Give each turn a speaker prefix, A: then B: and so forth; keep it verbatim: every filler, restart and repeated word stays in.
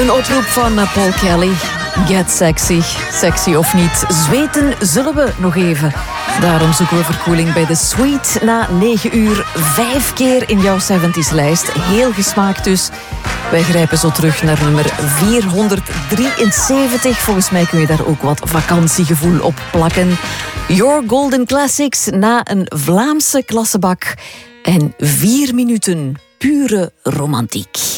A: Een oproep van Paul Kelly. Get sexy. Sexy of niet. Zweten zullen we nog even. Daarom zoeken we verkoeling bij de Sweet na negen uur. Vijf keer in jouw zeventies-lijst. Heel gesmaakt dus. Wij grijpen zo terug naar nummer vierhonderddrieënzeventig. Volgens mij kun je daar ook wat vakantiegevoel op plakken. Your Golden Classics na een Vlaamse klassebak. En vier minuten pure romantiek.